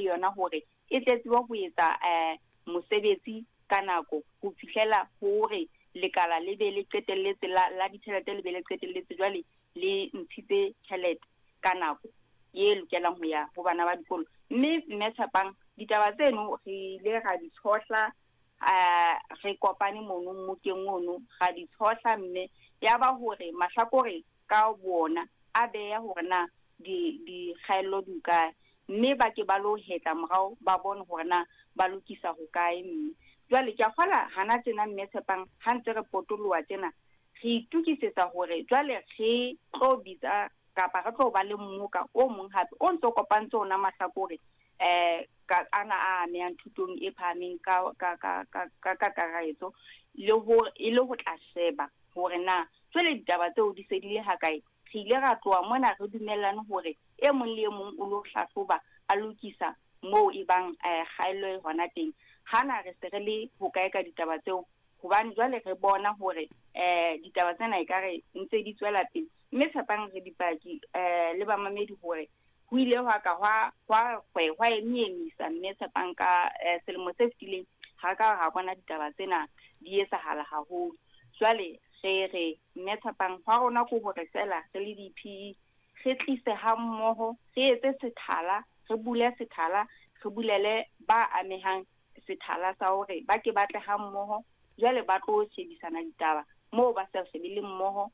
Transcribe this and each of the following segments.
yona hore e tletsiwa ho etsa mosebetsi ka nako ho fihlela hore lekala le be le qetelletse la ditjhelete le be le qetelletse jwale le ntshitse tjhelete ka nako e lokelang ho ya ho bana ba dikolo. Mme Tshepang ditaba tseno re ile ra di tshohla re kopane mono mokeng mono ga di tshohla, mme ya ba hore mahlakore ka bona a beya hore na di kgaello di kae, mme ba ke ba lo hetla morao ba bone hore na ba lokisa ho kae. Mme jwale ke a kgola hana tjena mme Tshepang ha ntse re potoloha tjena re itukisetsa hore jwale re tlo bitsa kapa re tlo ba le mmoka o mong hape o ntso kopantse ona mahlakore ka ana a amehang thutong e phahameng ka kakaretso le ho tla sheba hore na jwale ditaba tseo di se di le hakae. Re ile ra tloha mona re dumellane hore e mong le e mong o lo hlahloba a lokisa moo e bang kgaello e hona teng. Hana re se re le ho kae ka ditaba tseo hobane jwale re bona hore ditaba tsena ekare ntse di tswela pele. Mme Tshepang re dipaki le bamamedi hore ho ile hwa ka hwa emisa mme Tshepang ka selemo se fetileng ha ka ha bona ditaba tsena di etsahala haholo. Jwale re mme Tshepang hwa rona ko hore fela re le di-PE re tlise ha mmoho re etse sethala, re bule sethala, re bulele ba amehang sethala sa hore ba ke batle ha mmoho jwale ba tlo shebisana ditaba moo ba sa shebile mmoho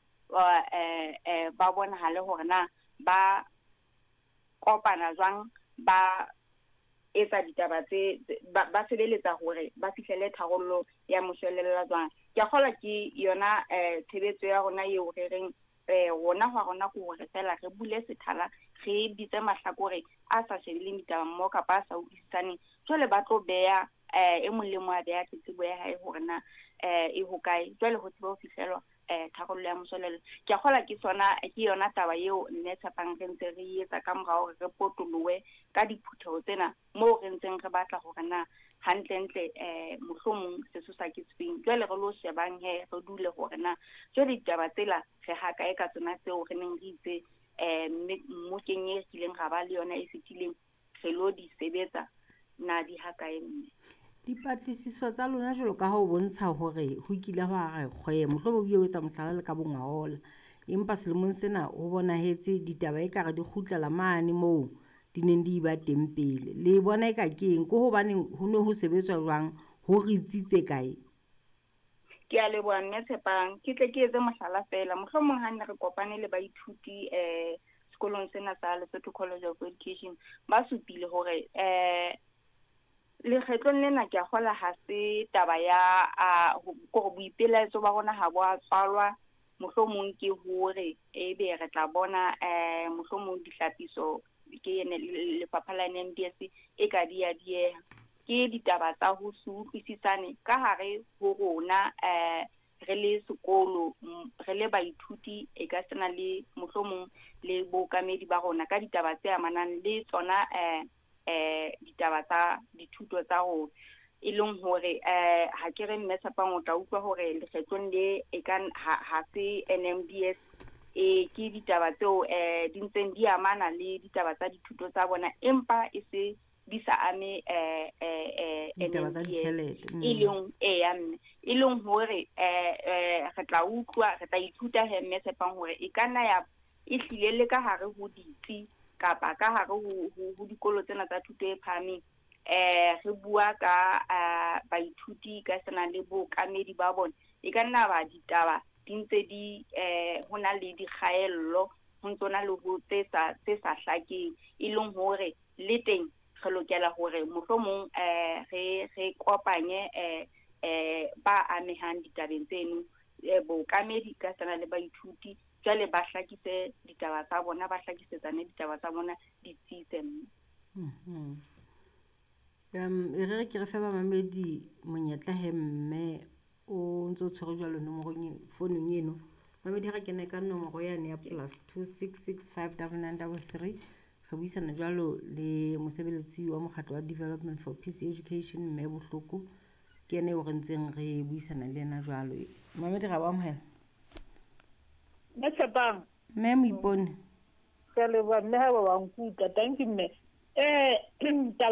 ba bonahale hore na ba kopana jwang, ba etsa ditaba tse ba sebeletsa hore ba fihlele tharollo ya moshwelella jwang. Ke a kgola ke yona tshebetso ya rona eo re reng rona hwa rona ko hore fela re bule sethala re bitse mahlakore a sa shebile ditaba mmoho kapa a sa utlwisisane jwale ba tlo beya e mong le mong a beya tsebo ya hae hore na e hokae jwale ho tseba ho fihlelwa tharollo ya moshwelella. Ke a kgola ke yona taba eo nne Tshepang re ntse re etsa ka morao re potolohe ka diphutheho tsena moo re ntseng re batla hore na hantle mohlomong sesosa ke sefeng jwale re lo shebang he re dule hore na jwale ditaba tsela re hakae ka tsona tseo re neng re itse mmokeng e kileng ra ba le yona e fetileng re lo di sebetsa na di hakae. Mme dipatlisiso tsa lona jwalo ka ha o bontsha hore ho kile ho a kgwe mohlomong o etsa mohlala le ka bongaola empa selemong sena ho bonahetse ditaba e kare di kgutlela mane moo di neng di ba teng pele le bona eka keng ko hobane ho ne ho sebetswa jwang ho re itsitse kae. Ke a leboha mme Tshepang ke tle ke etse mohlala fela mohlomong ha ne re kopane le baithuti sekolong sena sa Lesotho College of Education ba supile hore lekgetlong lena ke a kgola ha se taba ya gore boipelaetso ba rona ha bo a tswalwa mohlomong ke hore ebe re tla bona mohlomong dihlapiso ke ene lefapha la NMDS e ka dieha ke ditaba tsa ho se utlwisisane ka hare ho rona re le sekolo re le baithuti e ka sena le mohlomong le bookamedi ba rona ka ditaba tse amanang le tsona ditaba tsa dithuto tsa rona e leng hore ha ke re mme Tshepang o tla utlwa hore lekgetlong le e ka ha se NMDS ke ditaba tseo di ntseng di amana le ditaba tsa dithuto tsa bona empa e se di sa ame ditaba tsa ditjhelete e leng hore re tla utlwa re tla ithuta mme Tshepang hore e ka nna ya e hlile le ka hare ho ditsi kapa ka hare ho dikolo tsena tsa thuto e phahameng re bua ka baithuti ka sena le bookamedi ba bona e ka nna ba ditaba di ntse di hona le dikgaello ho ntsona le ho tse sa hlakeng e leng hore le teng re lokela hore mohlomong re kopanye ba amehang ditabeng tseno bookamedi ka sena le baithuti jwale ba hlakise ditaba tsa bona ba hlakisetsane ditaba tsa bona di tsitse. Re ke re fe bamamedi monyetla he mme o ntse o tshwere jwalo nomorong founung eno mamedi ha kena ka nomoro yane ya +2665993 re buisana jwalo le mosebeletsi wa mokgatlo wa Development for Peace Education mme Bohloko ke ene o re ntseng re buisana le ena jwalo mamedi ga ba amohela mme Tshepang mme mo ipone ke leboha mme ha ba nkuka thank you mme